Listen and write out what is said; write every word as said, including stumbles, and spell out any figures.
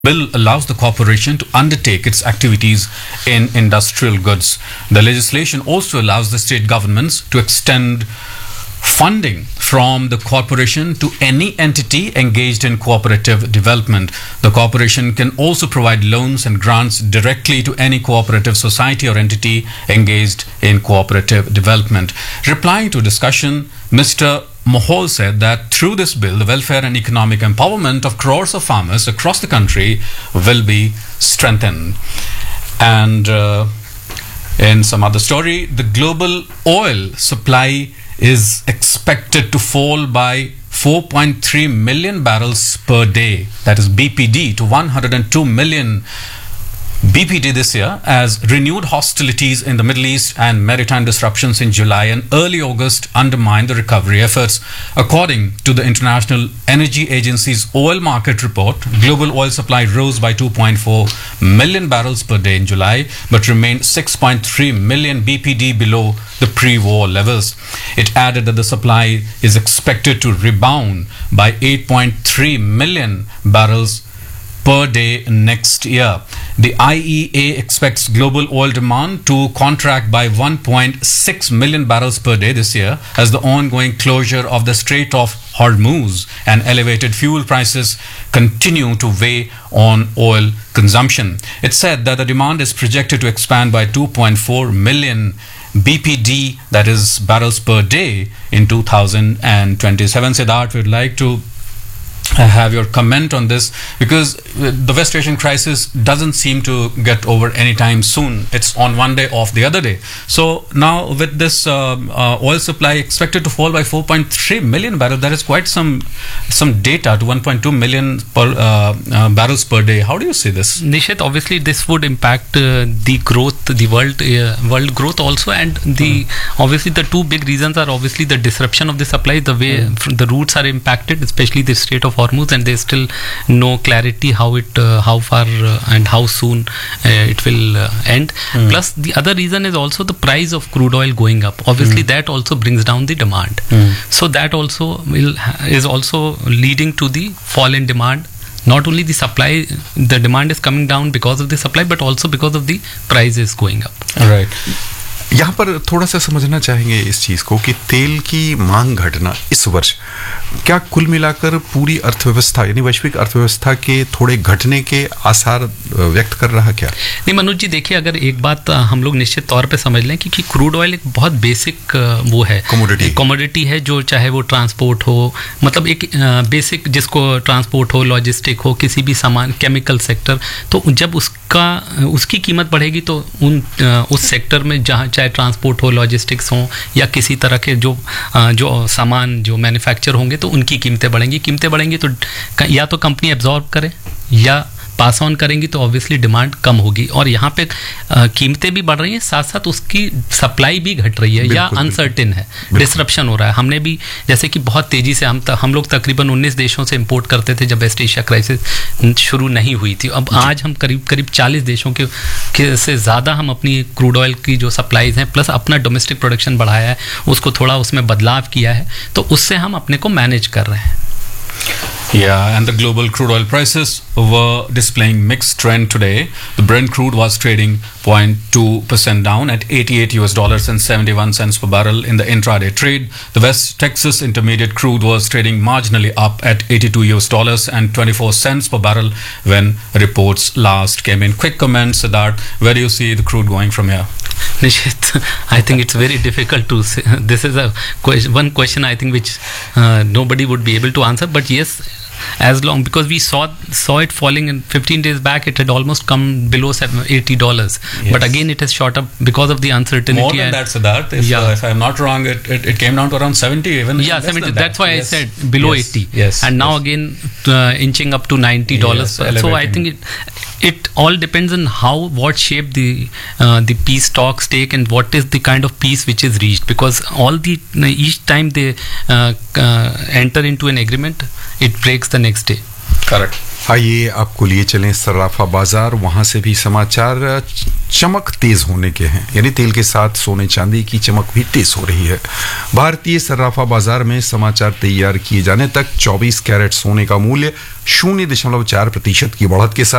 Bill allows the corporation to undertake its activities in industrial goods. The legislation also allows the state governments to extend funding from the corporation to any entity engaged in cooperative development. The corporation can also provide loans and grants directly to any cooperative society or entity engaged in cooperative development. Replying to discussion, Mister Mohol said that through this bill, the welfare and economic empowerment of crores of farmers across the country will be strengthened. And uh, in some other story, the global oil supply is expected to fall by four point three million barrels per day, that is B P D, to one hundred two million B P D this year, as renewed hostilities in the Middle East and maritime disruptions in July and early August undermined the recovery efforts. According to the International Energy Agency's oil market report, global oil supply rose by two point four million barrels per day in July, but remained six point three million B P D below the pre-war levels. It added that the supply is expected to rebound by eight point three million barrels per day next year. The I E A expects global oil demand to contract by one point six million barrels per day this year, as the ongoing closure of the Strait of Hormuz and elevated fuel prices continue to weigh on oil consumption. It said that the demand is projected to expand by two point four million B P D, that is barrels per day, in two thousand twenty-seven. Siddharth, we'd like to have your comment on this, because the West Asian crisis doesn't seem to get over anytime soon. It's on one day off the other day. So now with this uh, uh, oil supply expected to fall by four point three million barrels, there is quite some some data to one point two million per, uh, uh, barrels per day. How do you see this? Nishit, obviously this would impact uh, the growth, the world uh, world growth also, and the mm. obviously the two big reasons are obviously the disruption of the supply, the way mm. the routes are impacted, especially the Strait of Hormuz, and there's still no clarity how it, uh, how far uh, and how soon uh, it will uh, end. Mm. Plus, the other reason is also the price of crude oil going up. Obviously, mm. that also brings down the demand. Mm. So that also will is also leading to the fall in demand. Not only the supply, the demand is coming down because of the supply, but also because of the prices going up. Right. यहाँ पर थोड़ा सा समझना चाहेंगे इस चीज़ को कि तेल की मांग घटना इस वर्ष क्या कुल मिलाकर पूरी अर्थव्यवस्था यानी वैश्विक अर्थव्यवस्था के थोड़े घटने के आसार व्यक्त कर रहा क्या? नहीं मनोज जी, देखिए, अगर एक बात हम लोग निश्चित तौर पे समझ लें, क्योंकि क्रूड ऑयल एक बहुत बेसिक वो है, कमोडिटी कमोडिटी है, जो चाहे वो ट्रांसपोर्ट हो, मतलब एक बेसिक, जिसको ट्रांसपोर्ट हो, लॉजिस्टिक हो, किसी भी सामान, केमिकल सेक्टर, तो जब उसका उसकी कीमत बढ़ेगी तो उन उस सेक्टर में जहाँ चाहे ट्रांसपोर्ट हो, लॉजिस्टिक्स हो, या किसी तरह के जो जो सामान जो मैन्युफैक्चर होंगे, तो उनकी कीमतें बढ़ेंगी. कीमतें बढ़ेंगी तो या तो कंपनी एब्जॉर्ब करे या पास ऑन करेंगी, तो ऑब्वियसली डिमांड कम होगी. और यहाँ पे कीमतें भी बढ़ रही हैं, साथ साथ उसकी सप्लाई भी घट रही है या अनसर्टेन है, डिसरप्शन हो रहा है. हमने भी जैसे कि बहुत तेज़ी से हम त, हम लोग तकरीबन उन्नीस देशों से इंपोर्ट करते थे जब वेस्ट एशिया क्राइसिस शुरू नहीं हुई थी. अब आज हम करीब करीब चालीस देशों के, के से ज़्यादा हम अपनी क्रूड ऑयल की जो सप्लाईज हैं, प्लस अपना डोमेस्टिक प्रोडक्शन बढ़ाया है, उसको थोड़ा उसमें बदलाव किया है, तो उससे हम अपने को मैनेज कर रहे हैं. Yeah, and the global crude oil prices were displaying mixed trend today. The Brent crude was trading zero point two percent down at eighty-eight U S dollars and seventy-one cents per barrel in the intraday trade. The West Texas Intermediate crude was trading marginally up at eighty-two U S dollars and twenty-four cents per barrel when reports last came in. Quick comment, Siddharth, where do you see the crude going from here? Nishit, I think it's very difficult to say. This is a question, one question I think which uh, nobody would be able to answer. But yes, as long, because we saw saw it falling in fifteen days back, it had almost come below eighty dollars. Yes. But again, it has shot up because of the uncertainty. More than that, Siddharth. If, yeah. uh, if I'm not wrong, it, it, it came down to around seventy even. Yeah, seventy. That's that. why yes. I said below yes. eighty. Yes. And now yes. again uh, inching up to ninety dollars. Yes, so I think it it all depends on how, what shape the uh, the peace talks take, and what is the kind of peace which is reached. Because all the each time they uh, uh, enter into an agreement, it breaks the next day. Correct. आइए आपको लिए चलें सर्राफा बाजार, वहां से भी समाचार चमक तेज होने के हैं, यानी तेल के साथ सोने चांदी की चमक भी तेज हो रही है। भारतीय सर्राफा बाजार में समाचार तैयार किए जाने तक चौबीस कैरेट सोने का मूल्य शून्य दशमलव चार प्रतिशत की बढ़त के साथ